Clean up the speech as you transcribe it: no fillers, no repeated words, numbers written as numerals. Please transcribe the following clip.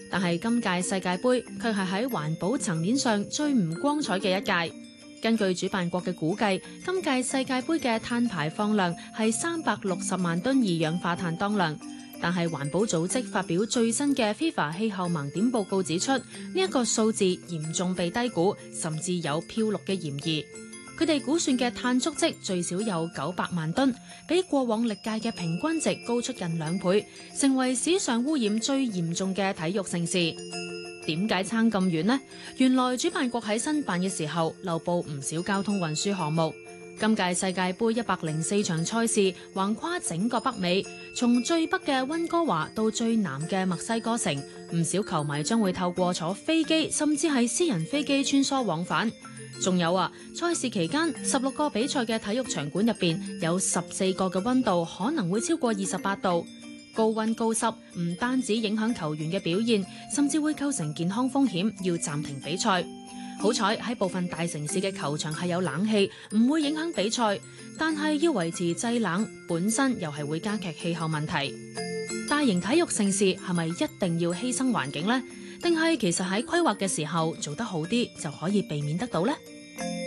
但係今屆世界盃卻係喺環保層面上最唔光彩嘅一屆。根據主辦國嘅估計，今屆世界盃嘅碳排放量係360萬噸二氧化碳當量。但係環保組織發表最新嘅 FIFA 氣候盲點報告指出，呢一個數字嚴重被低估，甚至有漂綠嘅嫌疑。佢哋估算嘅碳足跡最少有900萬噸，比過往歷屆嘅平均值高出近2倍，成為史上污染最嚴重嘅體育盛事。點解差咁遠呢？原來主辦國喺申辦嘅時候漏報唔少交通運輸項目。今屆世界盃104場賽事橫跨整個北美，從最北嘅溫哥華到最南嘅墨西哥城，唔少球迷將會透過坐飛機甚至係私人飛機穿梭往返。仲有啊，賽事期間16個比賽嘅體育場館入邊有14個嘅溫度可能會超過28度，高溫高濕唔單止影響球員嘅表現，甚至會構成健康風險，要暫停比賽。好彩喺部分大城市嘅球場係有冷氣，唔會影響比賽，但係要維持製冷本身又係會加劇氣候問題。大型體育盛事係咪一定要犧牲環境呢？定係其實喺規劃嘅時候做得好啲就可以避免得到呢？